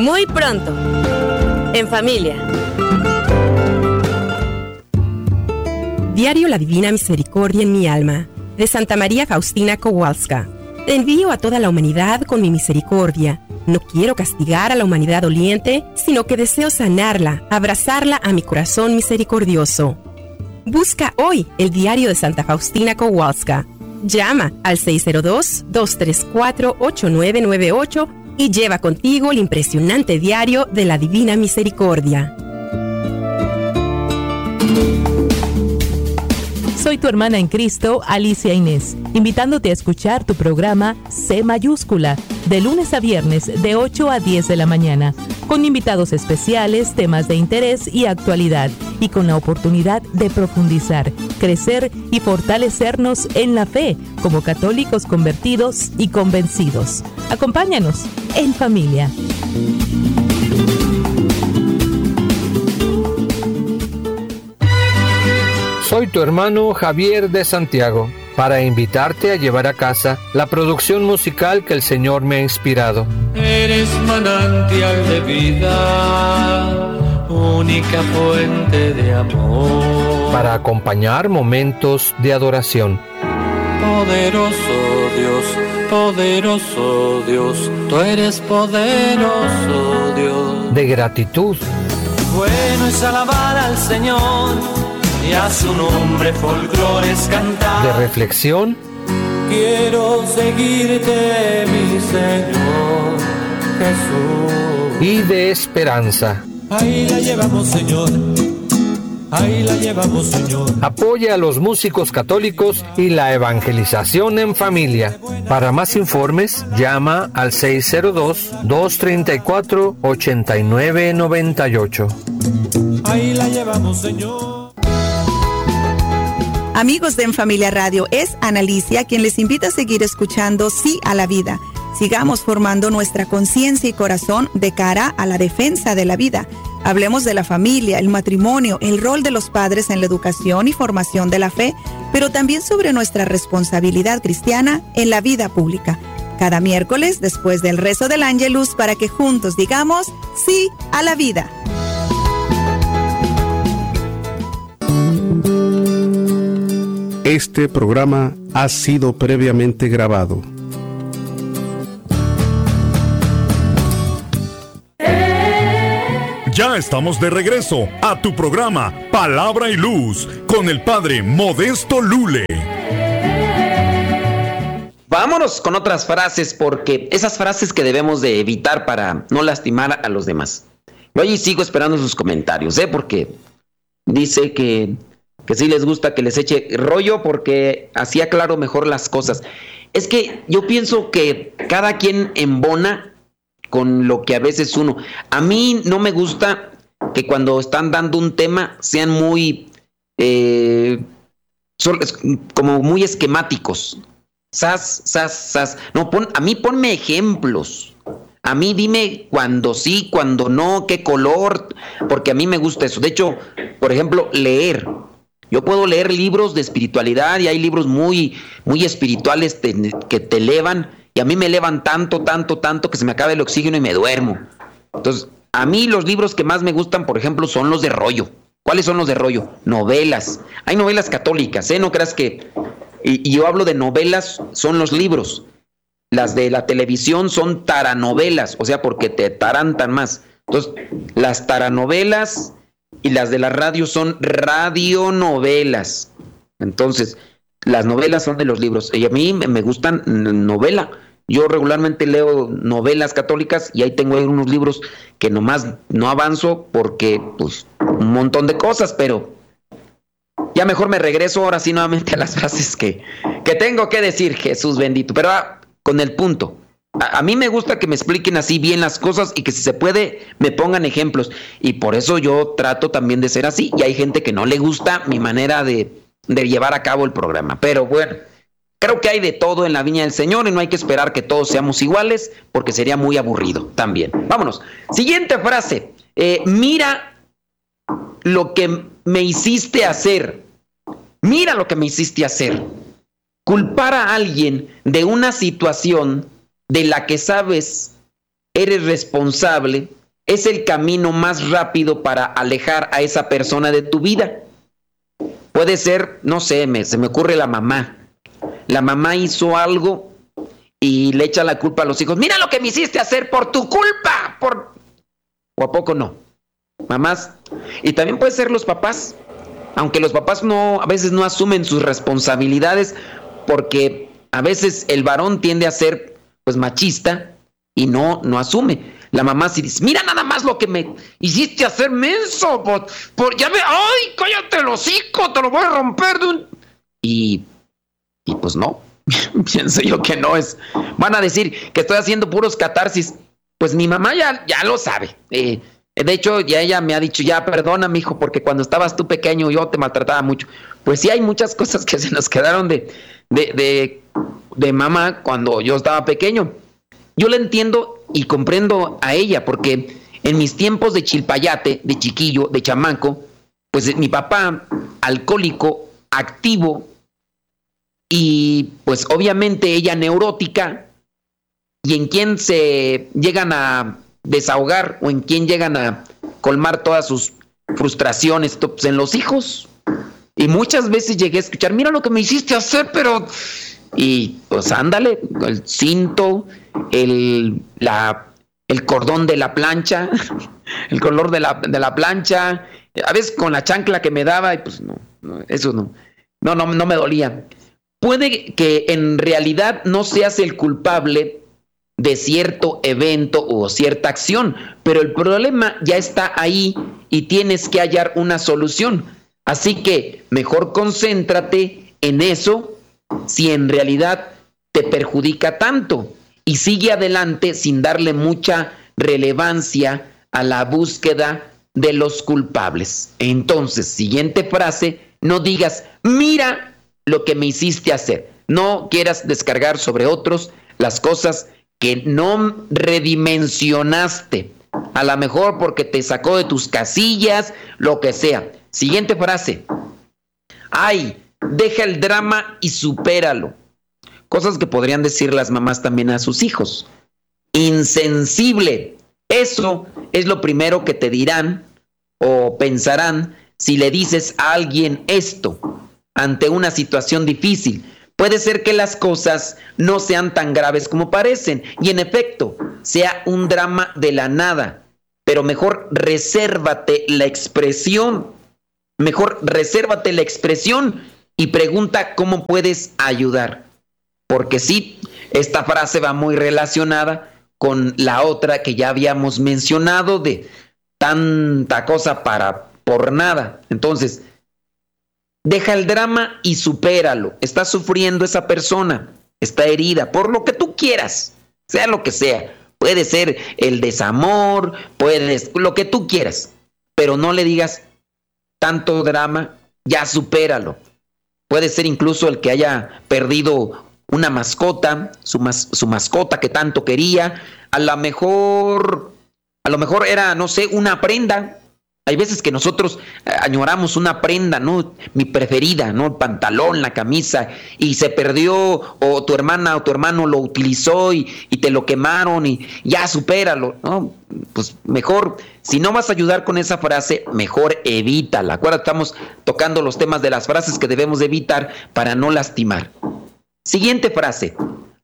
Muy pronto. En familia. Diario La Divina Misericordia en mi alma, de Santa María Faustina Kowalska. Te envío a toda la humanidad con mi misericordia. No quiero castigar a la humanidad doliente, sino que deseo sanarla, abrazarla a mi corazón misericordioso. Busca hoy el diario de Santa Faustina Kowalska. Llama al 602-234-8998 y lleva contigo el impresionante diario de la Divina Misericordia. Soy tu hermana en Cristo, Alicia Inés, invitándote a escuchar tu programa C Mayúscula, de lunes a viernes de 8 a 10 de la mañana, con invitados especiales, temas de interés y actualidad, y con la oportunidad de profundizar, crecer y fortalecernos en la fe, como católicos convertidos y convencidos. Acompáñanos en familia. Soy tu hermano Javier de Santiago, para invitarte a llevar a casa la producción musical que el Señor me ha inspirado. Eres manantial de vida, única fuente de amor. Para acompañar momentos de adoración. Poderoso Dios, tú eres poderoso Dios. De gratitud. Bueno es alabar al Señor y a su nombre folclores cantar. De reflexión. Quiero seguirte, mi Señor Jesús. Y de esperanza. Ahí la llevamos, Señor. Ahí la llevamos, Señor. Apoya a los músicos católicos y la evangelización en familia. Para más informes, llama al 602-234-8998. Ahí la llevamos, Señor. Amigos de En Familia Radio, es Ana Alicia quien les invita a seguir escuchando Sí a la Vida. Sigamos formando nuestra conciencia y corazón de cara a la defensa de la vida. Hablemos de la familia, el matrimonio, el rol de los padres en la educación y formación de la fe, pero también sobre nuestra responsabilidad cristiana en la vida pública. Cada miércoles, después del rezo del Ángelus, para que juntos digamos sí a la vida. Este programa ha sido previamente grabado. Ya estamos de regreso a tu programa Palabra y Luz con el Padre Modesto Lule. Vámonos con otras frases, porque esas frases que debemos de evitar para no lastimar a los demás. Yo allí sigo esperando sus comentarios, porque dice que sí les gusta que les eche rollo porque así aclaro mejor las cosas. Es que yo pienso que cada quien embona con lo que a veces uno... A mí no me gusta que cuando están dando un tema sean muy... como muy esquemáticos. Sas. No, a mí ponme ejemplos. A mí dime cuándo sí, cuándo no, qué color, porque a mí me gusta eso. De hecho, por ejemplo, leer. Yo puedo leer libros de espiritualidad y hay libros muy, muy espirituales que te elevan, y a mí me elevan tanto que se me acaba el oxígeno y me duermo. Entonces, a mí los libros que más me gustan, por ejemplo, son los de rollo. ¿Cuáles son los de rollo? Novelas. Hay novelas católicas, no creas que... Y yo hablo de novelas, son los libros. Las de la televisión son taranovelas, o sea, porque te tarantan más. Entonces, las taranovelas y las de la radio son radionovelas. Entonces, las novelas son de los libros. Y a mí me gustan novela. Yo regularmente leo novelas católicas y ahí tengo unos libros que nomás no avanzo porque, pues, un montón de cosas, pero ya mejor me regreso ahora sí nuevamente a las frases que tengo que decir, Jesús bendito. Pero con el punto. A mí me gusta que me expliquen así bien las cosas y que si se puede me pongan ejemplos. Y por eso yo trato también de ser así. Y hay gente que no le gusta mi manera de llevar a cabo el programa. Pero bueno, creo que hay de todo en la viña del Señor y no hay que esperar que todos seamos iguales porque sería muy aburrido también. Vámonos. Siguiente frase. Mira lo que me hiciste hacer. Mira lo que me hiciste hacer. Culpar a alguien de una situación de la que sabes eres responsable, es el camino más rápido para alejar a esa persona de tu vida. Puede ser, no sé, se me ocurre la mamá. La mamá hizo algo y le echa la culpa a los hijos. Mira lo que me hiciste hacer por tu culpa. ¿O a poco no? Mamás. Y también puede ser los papás. Aunque los papás a veces no asumen sus responsabilidades, porque a veces el varón tiende a ser pues machista y no asume. La mamá sí dice, mira nada más lo que me hiciste hacer, menso. ¡Ay, cállate el hocico! Te lo voy a romper de un... Y pues no. Pienso yo que no es. Van a decir que estoy haciendo puros catarsis. Pues mi mamá ya lo sabe. De hecho, ya ella me ha dicho, ya perdona, mijo, porque cuando estabas tú pequeño yo te maltrataba mucho. Pues sí, hay muchas cosas que se nos quedaron de mamá cuando yo estaba pequeño. Yo la entiendo y comprendo a ella, porque en mis tiempos de chilpayate, de chiquillo, de chamaco, pues mi papá, alcohólico, activo, y pues obviamente ella neurótica, y en quien se llegan a desahogar o en quien llegan a colmar todas sus frustraciones, pues en los hijos. Y muchas veces llegué a escuchar, mira lo que me hiciste hacer, pero... Y pues ándale, el cinto, el cordón de la plancha, el color de la plancha, a veces con la chancla que me daba, y pues no, eso no me dolía. Puede que en realidad no seas el culpable de cierto evento o cierta acción, pero el problema ya está ahí y tienes que hallar una solución. Así que mejor concéntrate en eso si en realidad te perjudica tanto, y sigue adelante sin darle mucha relevancia a la búsqueda de los culpables. Entonces, siguiente frase, no digas, mira lo que me hiciste hacer. No quieras descargar sobre otros las cosas que no redimensionaste, a lo mejor porque te sacó de tus casillas, lo que sea. Siguiente frase, ay, deja el drama y supéralo. Cosas que podrían decir las mamás también a sus hijos. Insensible. Eso es lo primero que te dirán o pensarán si le dices a alguien esto ante una situación difícil. Puede ser que las cosas no sean tan graves como parecen y en efecto sea un drama de la nada, pero mejor resérvate la expresión. Y pregunta cómo puedes ayudar. Porque sí, esta frase va muy relacionada con la otra que ya habíamos mencionado de tanta cosa por nada. Entonces, deja el drama y supéralo. Está sufriendo esa persona, está herida, por lo que tú quieras, sea lo que sea. Puede ser el desamor, lo que tú quieras, pero no le digas tanto drama, ya supéralo. Puede ser incluso el que haya perdido una mascota, su mascota que tanto quería. A lo mejor era, no sé, una prenda. Hay veces que nosotros añoramos una prenda, ¿no? Mi preferida, ¿no? El pantalón, la camisa, y se perdió, o tu hermana o tu hermano lo utilizó y te lo quemaron y ya supéralo, ¿no? Pues mejor, si no vas a ayudar con esa frase, mejor evítala. Acuérdate, estamos tocando los temas de las frases que debemos de evitar para no lastimar. Siguiente frase.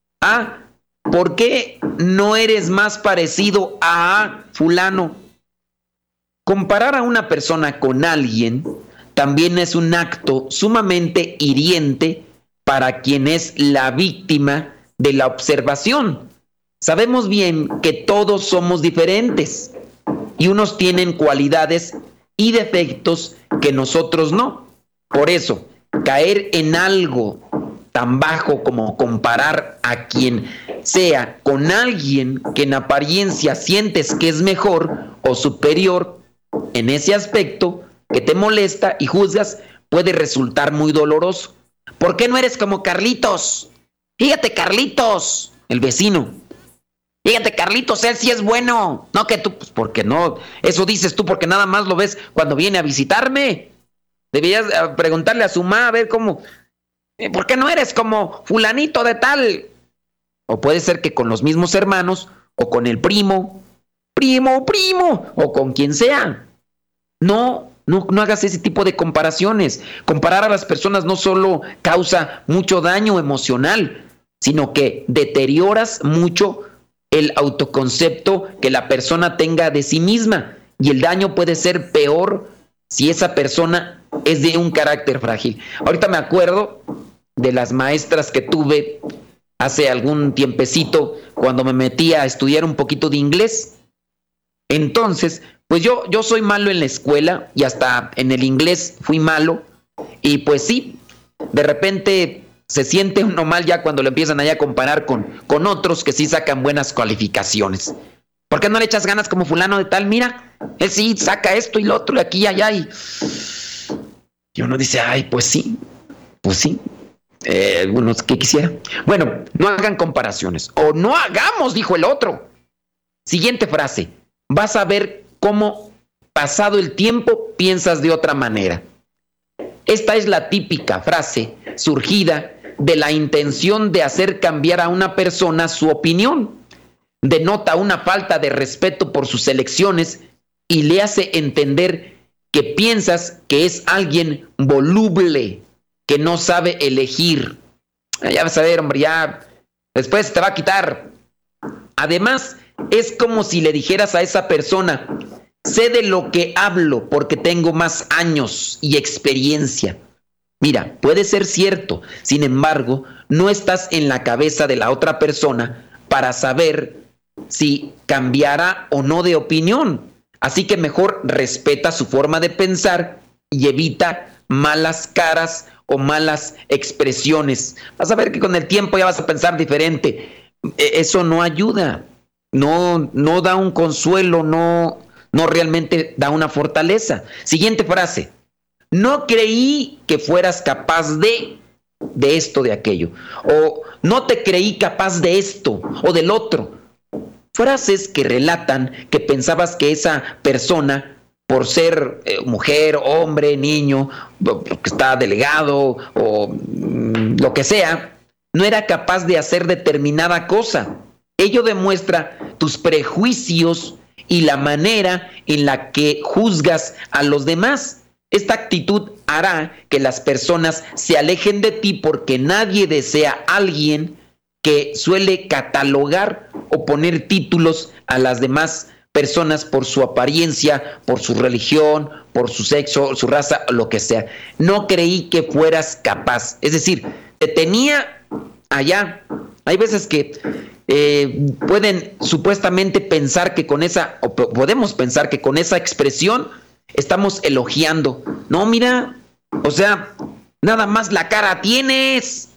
¿Por qué no eres más parecido a fulano? Comparar a una persona con alguien también es un acto sumamente hiriente para quien es la víctima de la observación. Sabemos bien que todos somos diferentes y unos tienen cualidades y defectos que nosotros no. Por eso, caer en algo tan bajo como comparar a quien sea con alguien que en apariencia sientes que es mejor o superior en ese aspecto que te molesta y juzgas, puede resultar muy doloroso. ¿Por qué no eres como Carlitos? Fíjate, Carlitos, el vecino. Fíjate, Carlitos, él sí es bueno. No que tú, pues porque no. Eso dices tú porque nada más lo ves cuando viene a visitarme. Deberías preguntarle a su mamá a ver cómo. ¿Por qué no eres como fulanito de tal? O puede ser que con los mismos hermanos o con el primo, o con quien sea. No hagas ese tipo de comparaciones. Comparar a las personas no solo causa mucho daño emocional, sino que deterioras mucho el autoconcepto que la persona tenga de sí misma. Y el daño puede ser peor si esa persona es de un carácter frágil. Ahorita me acuerdo de las maestras que tuve hace algún tiempecito cuando me metí a estudiar un poquito de inglés. Entonces, pues yo soy malo en la escuela y hasta en el inglés fui malo. Y pues sí, de repente se siente uno mal ya cuando lo empiezan allá a comparar con otros que sí sacan buenas calificaciones. ¿Por qué no le echas ganas como fulano de tal? Mira, él sí saca esto y lo otro y aquí y allá. Y uno dice, ay, pues sí. Algunos que quisiera. Bueno, no hagan comparaciones. O no hagamos, dijo el otro. Siguiente frase. Vas a ver cómo, pasado el tiempo, piensas de otra manera. Esta es la típica frase surgida de la intención de hacer cambiar a una persona su opinión. Denota una falta de respeto por sus elecciones y le hace entender que piensas que es alguien voluble, que no sabe elegir. Ya vas a ver, hombre, ya después te va a quitar. Además, es como si le dijeras a esa persona, sé de lo que hablo porque tengo más años y experiencia. Mira, puede ser cierto, sin embargo, no estás en la cabeza de la otra persona para saber si cambiará o no de opinión. Así que mejor respeta su forma de pensar y evita malas caras o malas expresiones. Vas a ver que con el tiempo ya vas a pensar diferente. Eso no ayuda, no da un consuelo, no realmente da una fortaleza. Siguiente frase. No creí que fueras capaz de esto, de aquello. O no te creí capaz de esto o del otro. Frases que relatan que pensabas que esa persona, por ser mujer, hombre, niño, que está delegado o lo que sea, no era capaz de hacer determinada cosa. Ello demuestra tus prejuicios y la manera en la que juzgas a los demás. Esta actitud hará que las personas se alejen de ti porque nadie desea a alguien que suele catalogar o poner títulos a las demás personas por su apariencia, por su religión, por su sexo, su raza, lo que sea. No creí que fueras capaz. Es decir, te tenía allá. Hay veces que pueden supuestamente pensar que con esa, o podemos pensar que con esa expresión estamos elogiando. No, mira, o sea, nada más la cara tienes.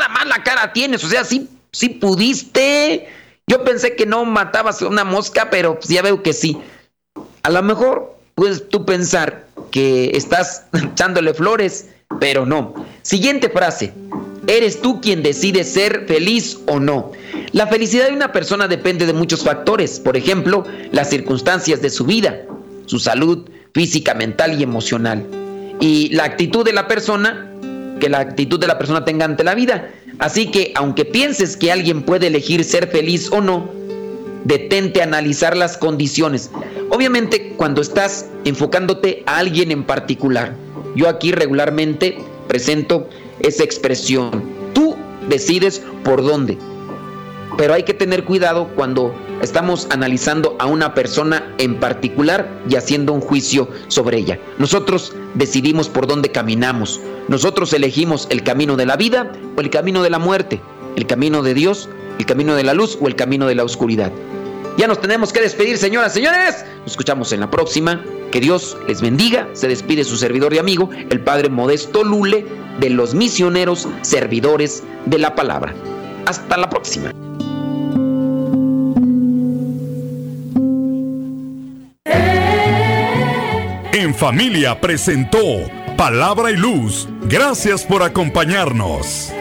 O sea, sí pudiste. Yo pensé que no matabas a una mosca, pero ya veo que sí. A lo mejor puedes tú pensar que estás echándole flores, pero no. Siguiente frase. Eres tú quien decide ser feliz o no. La felicidad de una persona depende de muchos factores. Por ejemplo, las circunstancias de su vida, su salud física, mental y emocional. Y la actitud de la persona, que la actitud de la persona tenga ante la vida. Así que, aunque pienses que alguien puede elegir ser feliz o no, detente a analizar las condiciones. Obviamente, cuando estás enfocándote a alguien en particular, yo aquí regularmente presento esa expresión. Tú decides por dónde. Pero hay que tener cuidado cuando estamos analizando a una persona en particular y haciendo un juicio sobre ella. Nosotros decidimos por dónde caminamos. Nosotros elegimos el camino de la vida o el camino de la muerte, el camino de Dios, el camino de la luz o el camino de la oscuridad. Ya nos tenemos que despedir, señoras, señores. Nos escuchamos en la próxima. Que Dios les bendiga. Se despide su servidor y amigo, el Padre Modesto Lule, de los misioneros servidores de la palabra. Hasta la próxima. En Familia presentó Palabra y Luz. Gracias por acompañarnos.